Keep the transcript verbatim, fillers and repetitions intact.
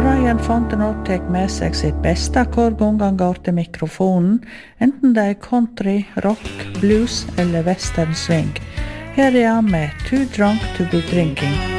Brian Fontenot tek med seg sitt beste hver gang han går til mikrofonen, enten det er country, rock, blues eller western swing. Her er han med Too Drunk to be Drinking.